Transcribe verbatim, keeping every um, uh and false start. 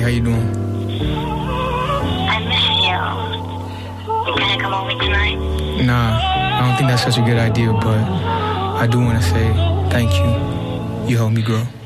How you doing? I miss you. You gonna come over tonight? Nah, I don't think that's such a good idea, but I do want to say thank you. You helped me grow.